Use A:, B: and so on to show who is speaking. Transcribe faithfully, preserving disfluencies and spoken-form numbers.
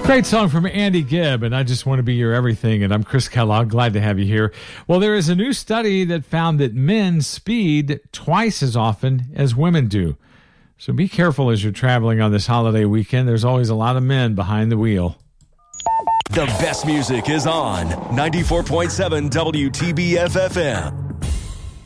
A: Great song from Andy Gibb, and I Just Want to Be Your Everything, and I'm Chris Kellogg. Glad to have you here. Well, there is a new study that found that men speed twice as often as women do. So be careful as you're traveling on this holiday weekend. There's always a lot of men behind the wheel.
B: The best music is on ninety-four point seven W T B F F M.